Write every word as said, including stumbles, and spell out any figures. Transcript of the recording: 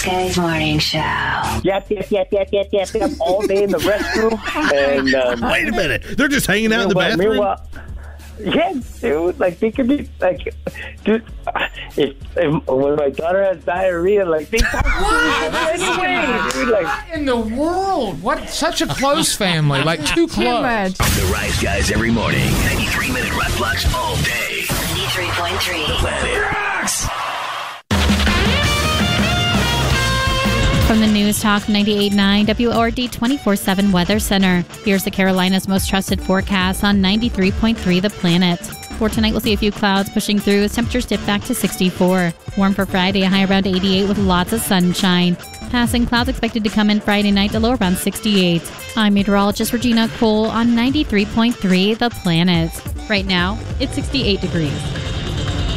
Rise Guys Morning Show. Yep, yep, yep, yep, yep, yep, yep, all day in the restroom. And um, Wait a minute. They're just hanging out in the bathroom? Meanwhile, yeah, dude, like, they could be, like, dude, if, if when my daughter has diarrhea, like, they talk to me anyway, dude, like. What in the world? What? Such a close family, like, too close. The Rise Guys every morning. ninety-three minute rock blocks all day. ninety-three point three. The Planet Rocks. From the News Talk ninety-eight point nine W O R D twenty-four seven Weather Center. Here's the Carolinas' most trusted forecast on ninety-three point three The Planet. For tonight, we'll see a few clouds pushing through as temperatures dip back to sixty-four. Warm for Friday, a high around eighty-eight with lots of sunshine. Passing clouds expected to come in Friday night, a low around sixty-eight. I'm meteorologist Regina Cole on ninety-three point three The Planet. Right now, it's sixty-eight degrees.